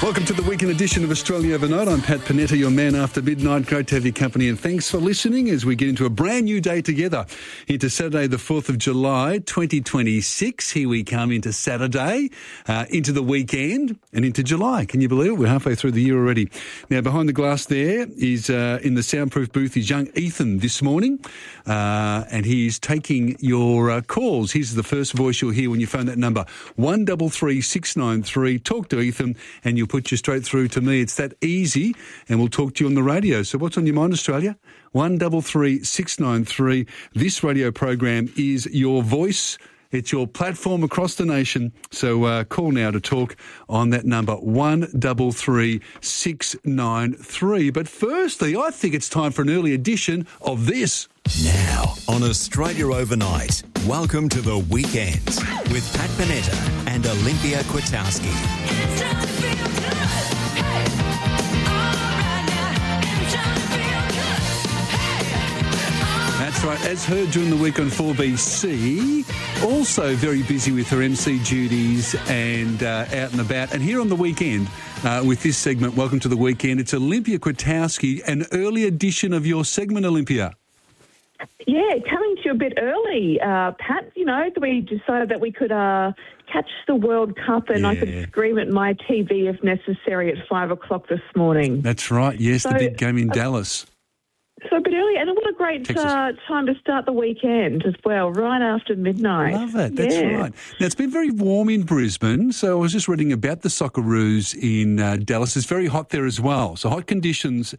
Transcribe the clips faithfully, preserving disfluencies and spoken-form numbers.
Welcome to the weekend edition of Australia Overnight. I'm Pat Panetta, your man after midnight. Great to have your company, and thanks for listening as we get into a brand new day together. Into Saturday, the fourth of July, twenty twenty-six. Here we come into Saturday, uh, into the weekend, and into July. Can you believe it? We're halfway through the year already. Now, behind the glass there is, uh, in the soundproof booth, is young Ethan this morning, uh, and he's taking your uh, calls. Here's the first voice you'll hear when you phone that number, one three three, six nine three. Talk to Ethan, and you'll put you straight through to me. It's that easy, and we'll talk to you on the radio. So what's on your mind, Australia? one three three, six nine three. This radio program is your voice. It's your platform across the nation. So uh, call now to talk on that number, one three three, six nine three. But firstly, I think it's time for an early edition of this. Now on Australia Overnight, welcome to the weekend with Pat Panetta and Olympia Kwiatkowski. It's time to feel good. Hey, all right now. It's time to feel good. Hey, That's right. As heard during the week on four B C, also very busy with her M C duties and uh, out and about. And here on the weekend, uh, with this segment, welcome to the weekend, it's Olympia Kwiatkowski, an early edition of your segment, Olympia. Yeah, coming to you a bit early, uh, Pat. You know, we decided that we could uh, catch the World Cup and Yeah. I could scream at my T V if necessary at five o'clock this morning. That's right. Yes, So, the big game in uh, Dallas. So a bit early, and what a great Texas. uh, time to start the weekend as well, right after midnight. Love it. That's Yeah. right. Now, it's been very warm in Brisbane, so I was just reading about the Socceroos in uh, Dallas. It's very hot there as well. So hot conditions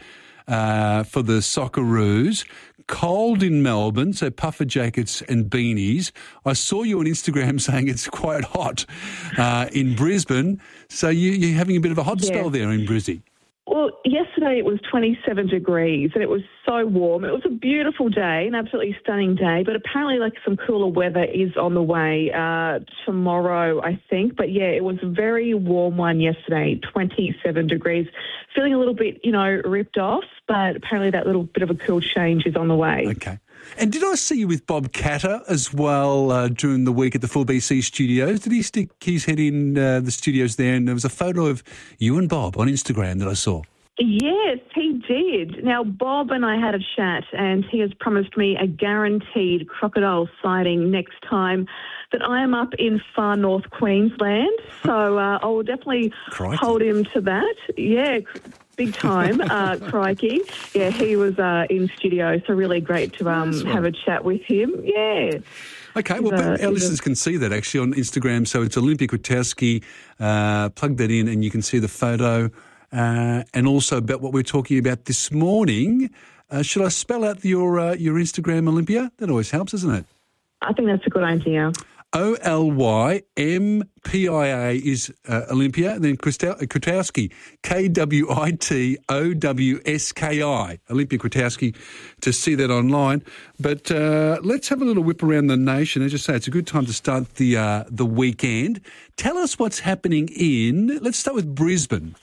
uh, for the Socceroos. Cold in Melbourne, so puffer jackets and beanies. I saw you on Instagram saying it's quite hot uh, in Brisbane. So you, you're having a bit of a hot Yeah. spell there in Brizzy. Well, yesterday it was twenty-seven degrees and it was so warm. It was a beautiful day, an absolutely stunning day, but apparently like some cooler weather is on the way uh, tomorrow, I think. But yeah, it was a very warm one yesterday, twenty-seven degrees. Feeling a little bit, you know, ripped off, but apparently that little bit of a cool change is on the way. Okay. And did I see you with Bob Catter as well uh, during the week at the four B C studios? Did he stick his head in uh, the studios there? And there was a photo of you and Bob on Instagram that I saw. Yes, he did. Now, Bob and I had a chat, and he has promised me a guaranteed crocodile sighting next time that I am up in far north Queensland. So uh, I will definitely Crikey. hold him to that. Yeah, cr- big time, uh, crikey. Yeah, he was uh, in studio, so really great to um, Nice one. have a chat with him. Yeah. Okay, He's well, a- but our he's a- listeners can see that actually on Instagram. So it's Olympia Kwiatkowski. Uh, plug that in and you can see the photo. Uh, and also about what we're talking about this morning. Uh, should I spell out your uh, your Instagram, Olympia? That always helps, doesn't it? I think that's a good idea. O L Y M P I A is uh, Olympia, and then Kwiatkowski, Kwiatkowski, K W I T O W S K I, Olympia Kwiatkowski, to see that online. But uh, let's have a little whip around the nation. As you say, it's a good time to start the uh, the weekend. Tell us what's happening in, let's start with Brisbane.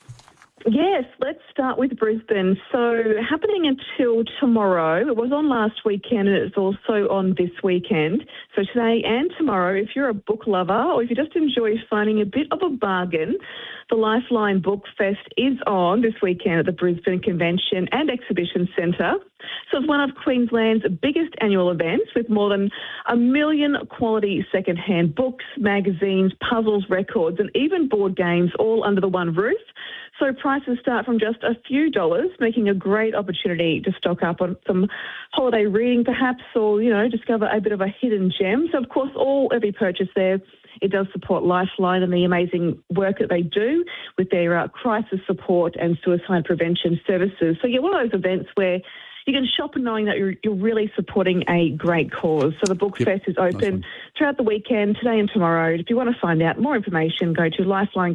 Yes, let's start with Brisbane. So happening until tomorrow. It was on last weekend and it's also on this weekend. So today and tomorrow, if you're a book lover or if you just enjoy finding a bit of a bargain, the Lifeline Book Fest is on this weekend at the Brisbane Convention and Exhibition Centre. So it's one of Queensland's biggest annual events with more than a million quality second-hand books, magazines, puzzles, records and even board games all under the one roof. So prices start from just a few dollars, making a great opportunity to stock up on some holiday reading perhaps, or, you know, discover a bit of a hidden gem. So, of course, all every purchase there, it does support Lifeline and the amazing work that they do with their uh, crisis support and suicide prevention services. So, yeah, one of those events where you can shop knowing that you're, you're really supporting a great cause. So the Book Yep. Fest is open Nice one. throughout the weekend, today and tomorrow. If you want to find out more information, go to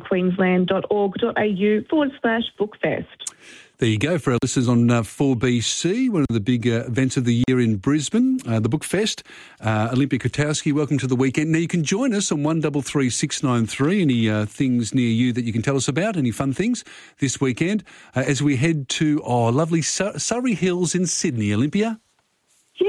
lifelinequeensland.org.au forward slash bookfest. There you go for our listeners on uh, four B C, one of the big uh, events of the year in Brisbane, uh, the Book Fest. Uh, Olympia Kwiatkowski, welcome to the weekend. Now, you can join us on one three three, six nine three. Any uh, things near you that you can tell us about, any fun things this weekend, uh, as we head to, oh, lovely Sur- Surrey Hills in Sydney, Olympia. Yeah, so the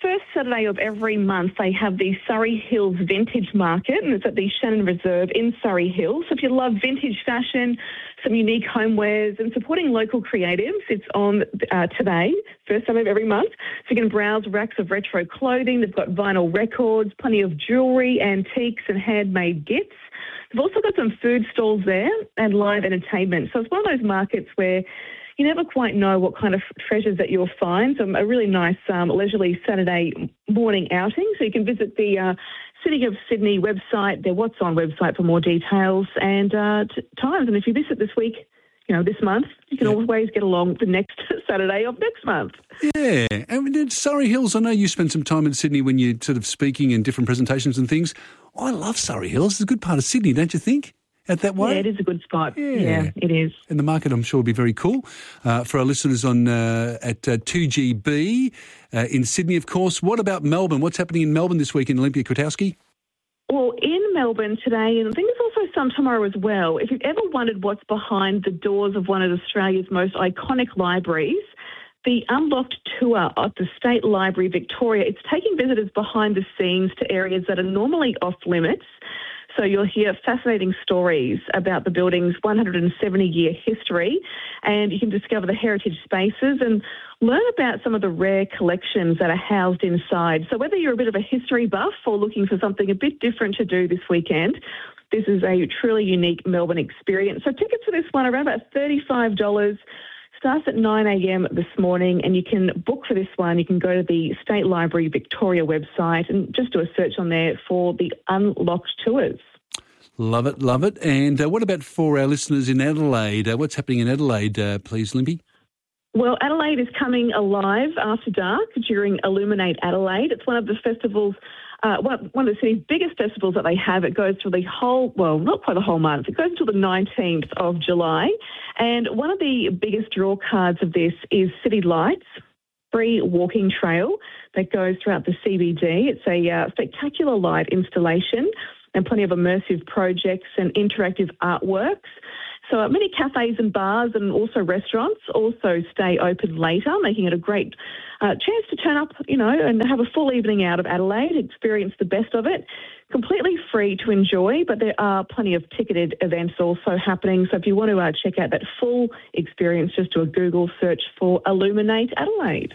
first Saturday of every month, they have the Surrey Hills Vintage Market, and it's at the Shannon Reserve in Surrey Hills. So if you love vintage fashion, some unique homewares, and supporting local creatives, it's on uh, today, first Saturday of every month. So you can browse racks of retro clothing. They've got vinyl records, plenty of jewellery, antiques, and handmade gifts. They've also got some food stalls there and live entertainment. So it's one of those markets where you never quite know what kind of treasures that you'll find. So a really nice um, leisurely Saturday morning outing. So you can visit the uh, City of Sydney website, their What's On website for more details and uh, t- times. And if you visit this week, you know, this month, you can yeah. always get along the next Saturday of next month. Yeah. And in Surrey Hills, I know you spent some time in Sydney when you're sort of speaking in different presentations and things. I love Surrey Hills. It's a good part of Sydney, don't you think? Out that way? Yeah, it is a good spot. Yeah, yeah it is. And the market, I'm sure, will be very cool. Uh, for our listeners on uh, at uh, two G B uh, in Sydney, of course. What about Melbourne? What's happening in Melbourne this week in Olympia Kwiatkowski? Well, in Melbourne today, and I think there's also some tomorrow as well, if you've ever wondered what's behind the doors of one of Australia's most iconic libraries, the Unlocked Tour at the State Library Victoria, it's taking visitors behind the scenes to areas that are normally off limits. So you'll hear fascinating stories about the building's one hundred seventy year history, and you can discover the heritage spaces and learn about some of the rare collections that are housed inside. So whether you're a bit of a history buff or looking for something a bit different to do this weekend, this is a truly unique Melbourne experience. So tickets for this one are around about thirty-five dollars. Starts at nine a.m. this morning, and you can book for this one. You can go to the State Library Victoria website and just do a search on there for the Unlocked Tours. Love it, love it. And uh, what about for our listeners in Adelaide? Uh, what's happening in Adelaide, uh, please, Limpy? Well, Adelaide is coming alive after dark during Illuminate Adelaide. It's one of the festivals, uh, one, one of the city's biggest festivals that they have. It goes through the whole, well, not quite the whole month. It goes until the nineteenth of July. And one of the biggest draw cards of this is City Lights, free walking trail that goes throughout the C B D. It's a uh, spectacular light installation and plenty of immersive projects and interactive artworks. So uh, many cafes and bars and also restaurants also stay open later, making it a great uh, chance to turn up, you know, and have a full evening out of Adelaide, experience the best of it. Completely free to enjoy, but there are plenty of ticketed events also happening. So if you want to uh, check out that full experience, just do a Google search for Illuminate Adelaide.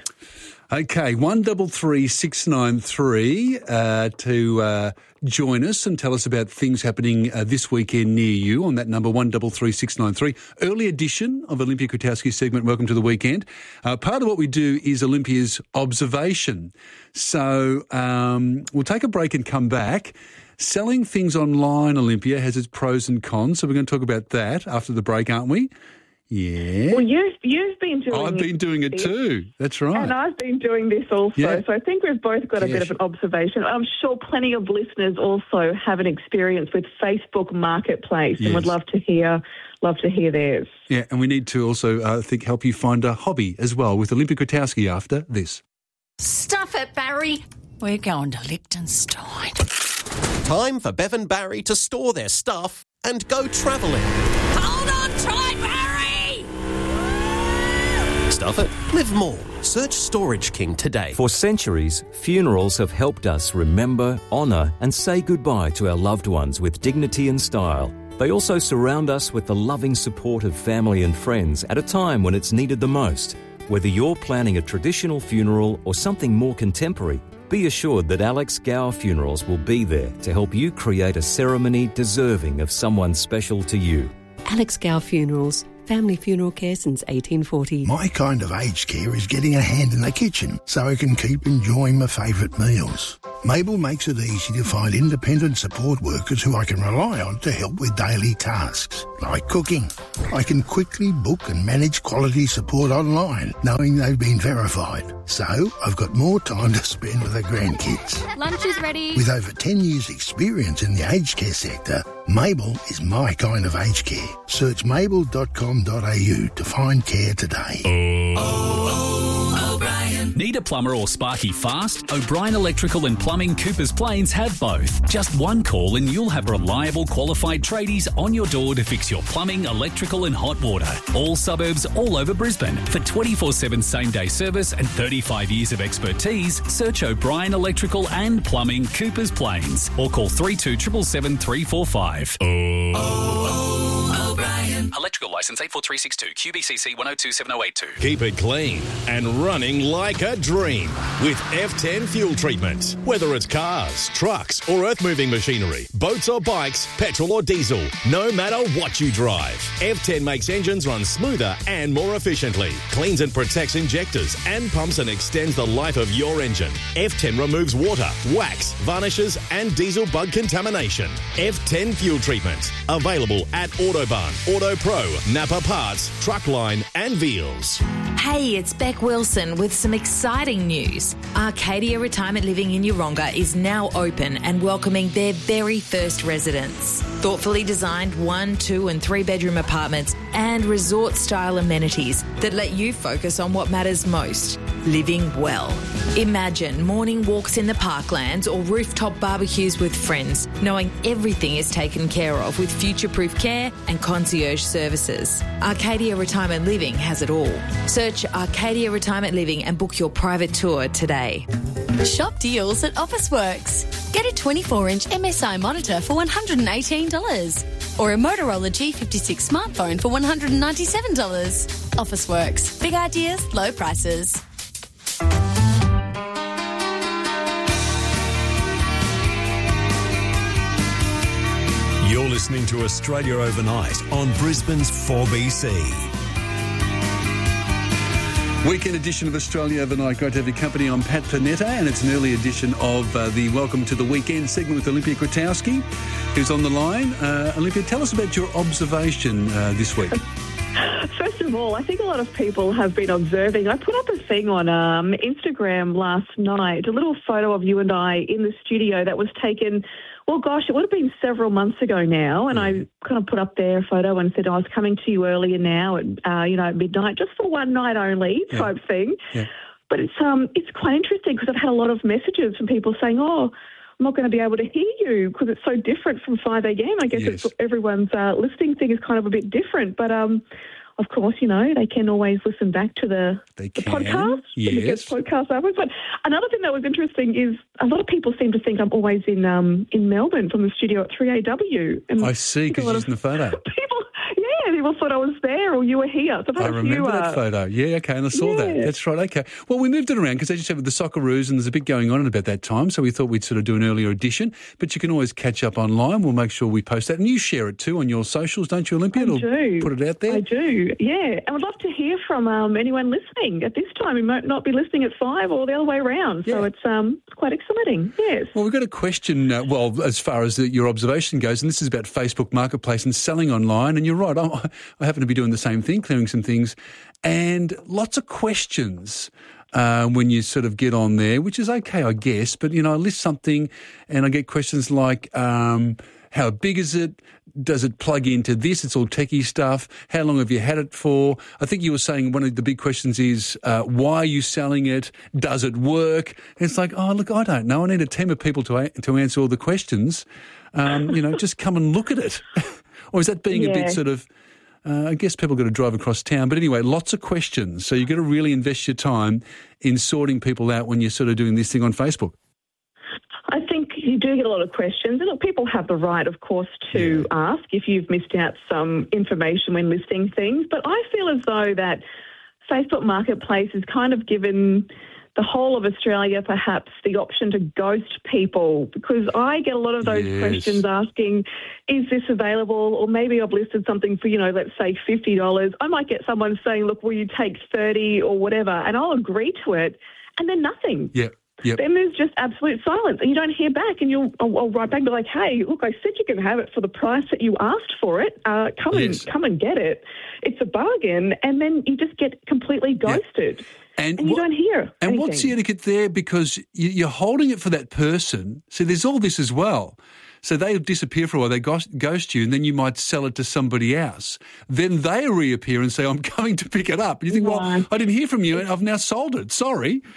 Okay, one double three six nine three uh, to uh, join us and tell us about things happening uh, this weekend near you on that number one double three six nine three. Early edition of Olympia Kwiatkowski segment. Welcome to the weekend. Uh, part of what we do is Olympia's observation. So um, we'll take a break and come back. Selling things online, Olympia, has its pros and cons. So we're going to talk about that after the break, aren't we? Yeah. Well, you've, you've been doing I've been doing it this, too. That's right. And I've been doing this also. Yeah. So I think we've both got a Yeah, bit of an observation. I'm sure plenty of listeners also have an experience with Facebook Marketplace Yes. and would love to hear love to hear theirs. Yeah, and we need to also, uh, I think, help you find a hobby as well with Olympia Kwiatkowski after this. Stuff it, Barry. We're going to Liechtenstein. Time for Bev and Barry to store their stuff and go travelling. Hold on tight, Barry! Stuff it. Live more. Search Storage King today. For centuries, funerals have helped us remember, honour and say goodbye to our loved ones with dignity and style. They also surround us with the loving support of family and friends at a time when it's needed the most. Whether you're planning a traditional funeral or something more contemporary, be assured that Alex Gower Funerals will be there to help you create a ceremony deserving of someone special to you. Alex Gower Funerals, family funeral care since eighteen forty. My kind of aged care is getting a hand in the kitchen so I can keep enjoying my favourite meals. Mabel makes it easy to find independent support workers who I can rely on to help with daily tasks, like cooking. I can quickly book and manage quality support online, knowing they've been verified. So I've got more time to spend with the grandkids. Lunch is ready. With over ten years' experience in the aged care sector, Mabel is my kind of aged care. Search mabel dot com dot a u to find care today. Oh, oh, O'Brien. Need a plumber or sparky fast? O'Brien Electrical and Plumbing Coopers Plains have both. Just one call and you'll have reliable, qualified tradies on your door to fix your plumbing, electrical and hot water. All suburbs, all over Brisbane. For twenty-four seven same-day service and thirty-five years of expertise, search O'Brien Electrical and Plumbing Coopers Plains or call three two seven seven three four five. Oh, oh, O'Brien. Electrical licence eight four three six two, Q B C C one oh two seven oh eight two. Keep it clean and running like a dream with F ten fuel treatment. Whether it's cars, trucks or earth-moving machinery, boats or bikes, petrol or diesel, no matter what you drive, F ten makes engines run smoother and more efficiently, cleans and protects injectors and pumps and extends the life of your engine. F ten removes water, wax, varnishes and diesel bug contamination. F ten fuel treatment. Available at Autobahn, Auto Pro, Napa Parts, Truckline and Veals. Hey, it's Beck Wilson with some exciting news. Arcadia Retirement Living in Yeronga is now open and welcoming their very first residents. Thoughtfully designed one, two and three bedroom apartments and resort-style amenities that let you focus on what matters most, living well. Imagine morning walks in the parklands or rooftop barbecues with friends, knowing everything is taken care of with future-proof care and concierge services. Arcadia Retirement Living has it all. Search Arcadia Retirement Living and book your private tour today. Shop deals at Officeworks. Get a twenty-four inch M S I monitor for one hundred eighteen dollars or a Motorola G fifty-six smartphone for one hundred ninety-seven dollars. Officeworks. Big ideas, low prices. You're listening to Australia Overnight on Brisbane's four B C. Weekend edition of Australia Overnight. Great to have your company. I'm Pat Panetta, and it's an early edition of uh, the Welcome to the Weekend segment with Olympia Kwiatkowski, who's on the line. Uh, Olympia, tell us about your observation uh, this week. First of all, I think a lot of people have been observing. I put up a thing on um, Instagram last night, a little photo of you and I in the studio that was taken, well, gosh, it would have been several months ago now, and I kind of put up there a photo and said I was coming to you earlier now at, uh, you know, at midnight, just for one night only type yeah. thing. Yeah. But it's um it's quite interesting because I've had a lot of messages from people saying, oh, I'm not going to be able to hear you because it's so different from five a.m. I guess yes. it's, everyone's uh, listening thing is kind of a bit different, but um. Of course, you know, they can always listen back to the, they the can. podcast. Yes. The podcast hours. But another thing that was interesting is a lot of people seem to think I'm always in um, in Melbourne from the studio at three A W. And I see, because you're using the photo. People, yeah, people thought I was there or you were here. So I remember few, that uh, photo. Yeah, okay, and I saw yeah. that. That's right, okay. Well, we moved it around because, as you said, with the Socceroos, and there's a bit going on at about that time, so we thought we'd sort of do an earlier edition. But you can always catch up online. We'll make sure we post that. And you share it too on your socials, don't you, Olympia? I do. Put it out there. I do, yeah. And I'd love to hear from um, anyone listening at this time. You might not be listening at five or the other way around. Yeah. So it's um it's quite exciting, yes. Well, we've got a question, uh, well, as far as the, your observation goes, and this is about Facebook Marketplace and selling online. And you're right, I, I happen to be doing the same thing, clearing some things, and lots of questions uh, when you sort of get on there, which is okay, I guess. But, you know, I list something and I get questions like, um, how big is it? Does it plug into this? It's all techie stuff. How long have you had it for? I think you were saying one of the big questions is, uh, why are you selling it? Does it work? And it's like, oh, look, I don't know. I need a team of people to a- to answer all the questions. Um, you know, just come and look at it. Or is that being yeah. a bit sort of, uh, I guess people got to drive across town. But anyway, lots of questions. So you've got to really invest your time in sorting people out when you're sort of doing this thing on Facebook. I think you do get a lot of questions. And look, people have the right, of course, to yeah. ask if you've missed out some information when listing things. But I feel as though that Facebook Marketplace has kind of given the whole of Australia perhaps the option to ghost people, because I get a lot of those yes. questions asking, is this available? Or maybe I've listed something for, you know, let's say fifty dollars. I might get someone saying, look, will you take thirty or whatever? And I'll agree to it. And then nothing. Yeah. Yep. Then there's just absolute silence, and you don't hear back. And you'll I'll, I'll write back and be like, "Hey, look, I said you can have it for the price that you asked for it. Uh, come yes. and come and get it. It's a bargain." And then you just get completely ghosted, yeah. and, and you what, don't hear. And anything. what's the etiquette there? Because you, you're holding it for that person. So there's all this as well. So they disappear for a while, they ghost, ghost you, and then you might sell it to somebody else. Then they reappear and say, I'm coming to pick it up. And you think, right. well, I didn't hear from you, and I've now sold it. Sorry.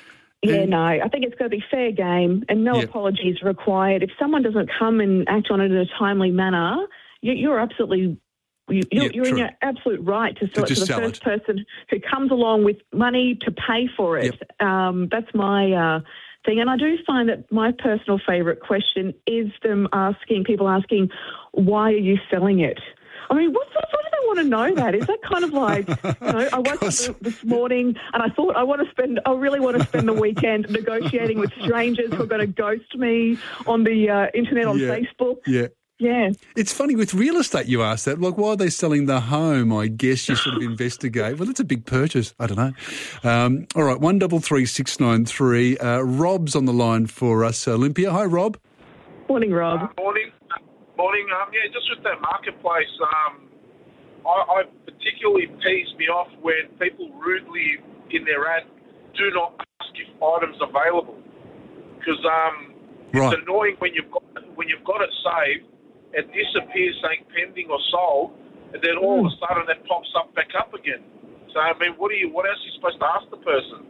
Yeah, And- no, I think it's got to be fair game and no Yep. apologies required. If someone doesn't come and act on it in a timely manner, you, you're absolutely you, you're, Yep, you're in true. your absolute right to sell it just to the sell first it. person who comes along with money to pay for it. Um, that's my uh, thing, and I do find that my personal favourite question is them asking people asking, "Why are you selling it?" I mean, what, what, what do they want to know that? Is that kind of like, you know, I woke up this morning and I thought I want to spend, I really want to spend the weekend negotiating with strangers who are going to ghost me on the uh, internet, on Yeah. Facebook. Yeah. Yeah. It's funny, with real estate you ask that. Like, why are they selling the home? I guess you sort of investigate. Well, it's a big purchase. I don't know. Um, all right, one double three six nine three. Uh, Rob's on the line for us, Olympia. Hi, Rob. Morning, Rob. Uh, morning. Morning. Um, yeah, just with that marketplace, um, I, I particularly pees me off when people rudely in their ad do not ask if items available, because um, Right. it's annoying when you've got when you've got it saved, it disappears saying pending or sold, and then all of a sudden it pops up back up again. So I mean, what are you? What else are you supposed to ask the person?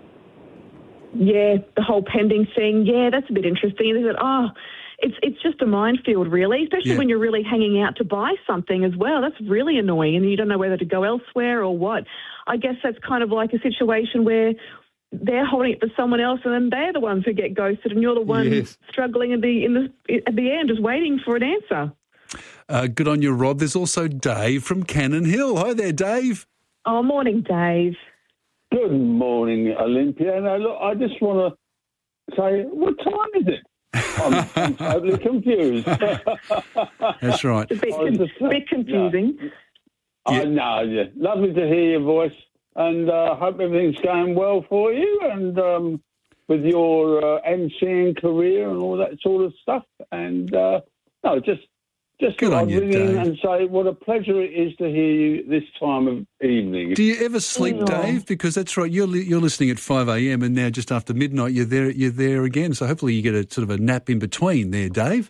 Yeah, the whole pending thing. Yeah, that's a bit interesting. Is it? Oh, it's it's just a minefield, really. Especially Yeah. when you're really hanging out to buy something as well. That's really annoying, and you don't know whether to go elsewhere or what. I guess that's kind of like a situation where they're holding it for someone else, and then they're the ones who get ghosted, and you're the one Yes. struggling at the in the at the end, just waiting for an answer. Uh, good on you, Rob. There's also Dave from Cannon Hill. Hi there, Dave. Oh, morning, Dave. Good morning, Olympia. Now, look, I just want to say, what time is it? I'm, I'm totally confused. That's right. It's a bit, I was just- bit confusing. I know, yeah. Lovely to hear your voice, and uh, hope everything's going well for you, and um, with your uh, emceeing career and all that sort of stuff. And uh, no, just just Good thought on I'd you, ring in Dave. and say what a pleasure it is to hear you this time of evening. Do you ever sleep, Oh. Dave? Because that's right. You're li- you're listening at five a.m. and now just after midnight you're there you're there again. So hopefully you get a sort of a nap in between there, Dave.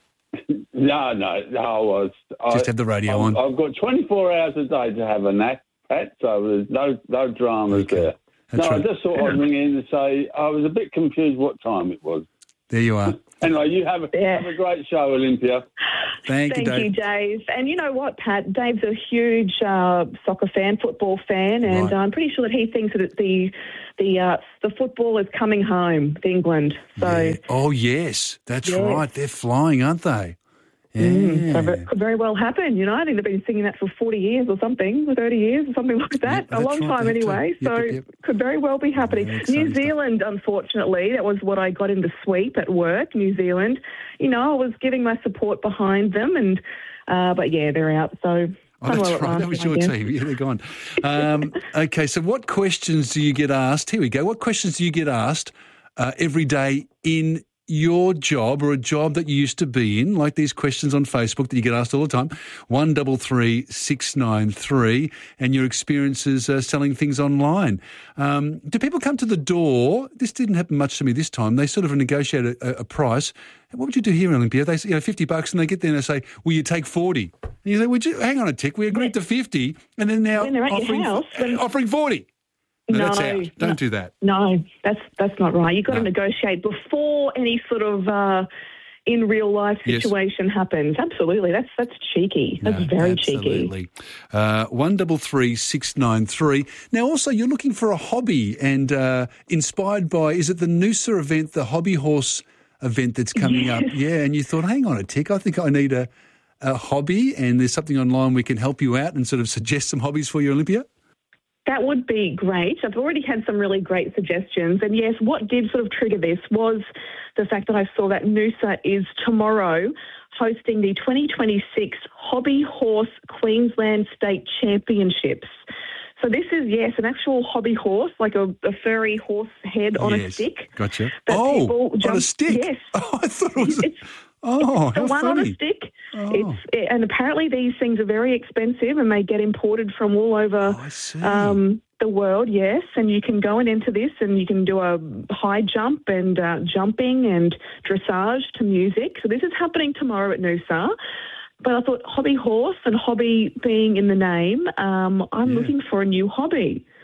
No, no, no. I was Just I, have the radio I've, on. I've got twenty-four hours a day to have a nap, Pat. So there's no no dramas there. That's no, right. I just thought I'd ring in and say I was a bit confused what time it was. There you are. Anyway, you have a, Yeah. have a great show, Olympia. Thank, Thank you, Dave. you, Dave. And you know what, Pat? Dave's a huge uh, soccer fan, football fan, and Right. I'm pretty sure that he thinks that the the uh, the football is coming home to England. So, Yeah. Oh yes, that's Yes. right. They're flying, aren't they? Yeah. mm, so it could very well happen. You know, I think they've been singing that for forty years or something, or thirty years or something like that. Yeah, a that's long right, time that too. anyway. Yep, so yep, yep. could very well be happening. Yeah, exciting New stuff. Zealand, unfortunately, that was what I got in the sweep at work. New Zealand. You know, I was giving my support behind them, and uh, but yeah, they're out. So. Oh, done that's well at right. last, That was I your guess. team. Yeah, they're gone. Um, okay, so what questions do you get asked? Here we go. What questions do you get asked uh, every day in your job or a job that you used to be in? Like these questions on Facebook that you get asked all the time. One double three six nine three, and your experiences uh, selling things online. Um, do people come to the door? This didn't happen much to me this time. They sort of negotiate a, a price. What would you do here, Olympia? They say, you know, fifty bucks, and they get there and they say, "Will you take forty?" And you say, "Would you hang on a tick? We agreed to fifty, and then now When they're at your offering, house, then- offering forty." No, that's No, out. Don't no. do that. No, that's that's not right. You've got No. to negotiate before any sort of uh, in real life Yes. situation happens. Absolutely, that's that's cheeky. That's No, very cheeky. absolutely. Uh, one double three six nine three. Now, also, you're looking for a hobby, and uh, inspired by is it the Noosa event, the hobby horse event that's coming up? Yeah, and you thought, hang on a tick, I think I need a, a hobby, and there's something online we can help you out and sort of suggest some hobbies for you, Olympia. That would be great. I've already had some really great suggestions. And yes, what did sort of trigger this was the fact that I saw that Noosa is tomorrow hosting the twenty twenty-six Hobby Horse Queensland State Championships. So this is, yes, an actual hobby horse, like a, a furry horse head on a Yes. stick. Gotcha. that Oh, people on a jump- stick? Yes. Oh, I thought it was... It's, oh, the how one on a funny. stick. Oh. It's and apparently these things are very expensive, and they get imported from all over Oh, um, the world. Yes, and you can go and enter this, and you can do a high jump and uh, jumping and dressage to music. So this is happening tomorrow at Noosa. But I thought hobby horse and hobby being in the name, um, I'm Yeah. looking for a new hobby.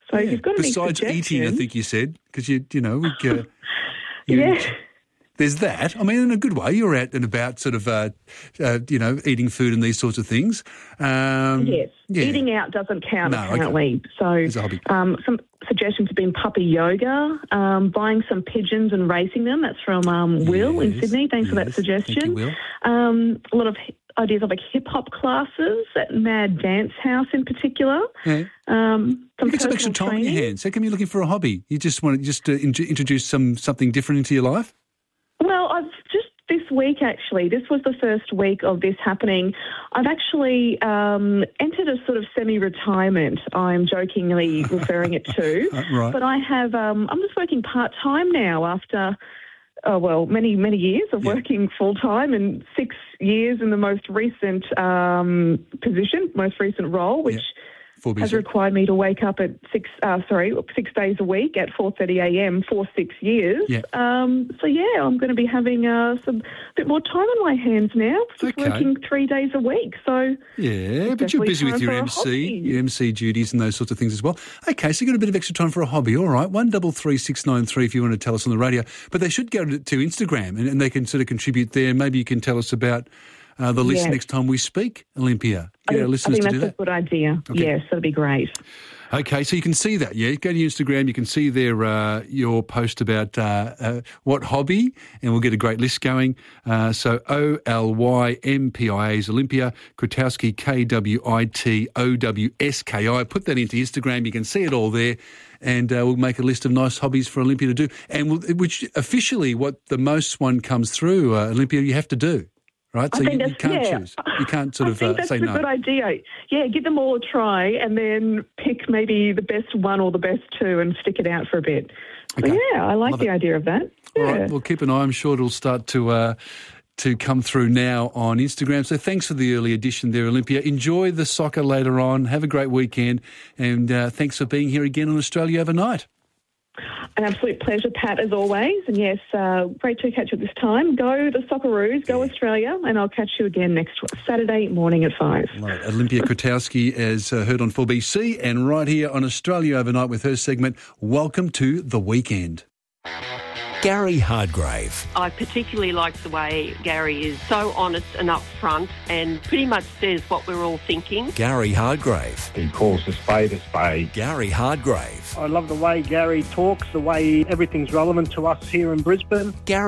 So if you've got any Besides eating, I suggestions- think you said, because you, you know, we, uh, you, Yeah. there's that. I mean, in a good way, you're out and about, sort of, uh, uh, you know, eating food and these sorts of things. Um, Yes. yeah. Eating out doesn't count, No, okay. apparently. It's a So hobby. um, some suggestions have been puppy yoga, um, buying some pigeons and racing them. That's from um, Will in Yes, Sydney. Thanks for that yes. suggestion. Thank you, Will. Um, a lot of h- ideas of like hip-hop classes at Mad Dance House in particular. Yeah. Um, some You get some extra personal time on your training. hands. How come you're looking for a hobby? You just want to just uh, in- introduce some something different into your life? Well, I've just this week actually, this was the first week of this happening. I've actually um, entered a sort of semi-retirement, I'm jokingly referring it to. Right. But I have, um, I'm just working part-time now after, oh, well, many, many years of working full-time and six years in the most recent um, position, most recent role, which Full has busy. required me to wake up at six, uh, sorry, six days a week at four thirty a m for six years. Yeah. Um, so yeah, I'm going to be having uh, some bit more time on my hands now, just Okay. working three days a week. So Yeah, but you're definitely busy with time your for a M C, hobby. your M C duties and those sorts of things as well. Okay, so you've got a bit of extra time for a hobby. All right, one double three six nine three if you want to tell us on the radio. But they should go to, to Instagram and, and they can sort of contribute there. Maybe you can tell us about uh, the list Yes. next time we speak, Olympia. I Get our think, I listeners think to that's do a that. good idea. Okay. Yes, that'd be great. Okay, so you can see that, yeah? Go to Instagram, you can see there uh, your post about uh, uh, what hobby, and we'll get a great list going. Uh, so O L Y M P I A is Olympia, Krotowski, K W I T O W S K I. Put that into Instagram, you can see it all there, and uh, we'll make a list of nice hobbies for Olympia to do. And we'll, which officially what the most one comes through, uh, Olympia, you have to do. Right, I so think you, you that's- can't yeah. choose. You can't sort I of think uh, that's say a no. good idea. Yeah, give them all a try and then pick maybe the best one or the best two and stick it out for a bit. So Okay. yeah, I like Love the it. idea of that. All Yeah. right, we'll keep an eye. I'm sure it'll start to uh, to come through now on Instagram. So thanks for the early edition there, Olympia. Enjoy the soccer later on. Have a great weekend. And uh, thanks for being here again on Australia Overnight. An absolute pleasure, Pat, as always. And yes, uh, great to catch you at this time. Go the Socceroos, go Australia, and I'll catch you again next Saturday morning at five. Right. Olympia Krotowski, as uh, heard on four B C, and right here on Australia Overnight with her segment, Welcome to the Weekend. Gary Hardgrave. I particularly like the way Gary is so honest and upfront and pretty much says what we're all thinking. Gary Hardgrave. He calls a spade a spade. Gary Hardgrave. I love the way Gary talks, the way everything's relevant to us here in Brisbane. Gary